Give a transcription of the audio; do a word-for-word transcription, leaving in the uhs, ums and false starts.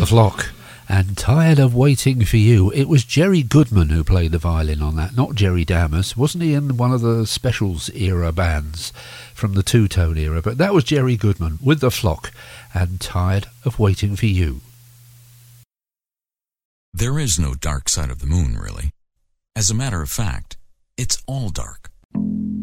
The Flock and Tired of Waiting for You. It was Jerry Goodman who played the violin on that, not Jerry Damas. Wasn't he in one of the Specials era bands from the two-tone era? But that was Jerry Goodman with The Flock and Tired of Waiting for You. There is no dark side of the moon, really. As a matter of fact, it's all dark.